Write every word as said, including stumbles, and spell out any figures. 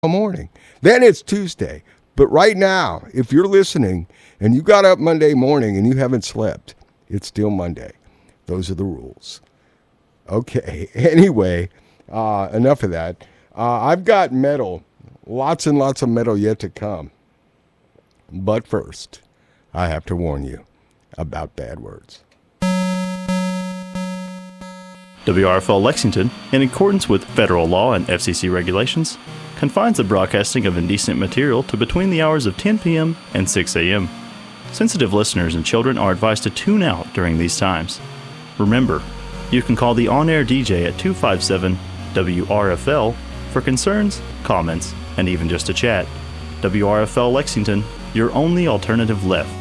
morning. Then it's Tuesday. But right now, if you're listening and you got up Monday morning and you haven't slept, it's still Monday. Those are the rules. Okay. Anyway, uh, enough of that. Uh, I've got metal, lots and lots of metal yet to come. But first, I have to warn you about bad words. W R F L Lexington, in accordance with federal law and F C C regulations, confines the broadcasting of indecent material to between the hours of ten p.m. and six a.m. Sensitive listeners and children are advised to tune out during these times. Remember, you can call the on-air D J at two five seven W R F L for concerns, comments, and even just a chat. W R F L Lexington, your only alternative left.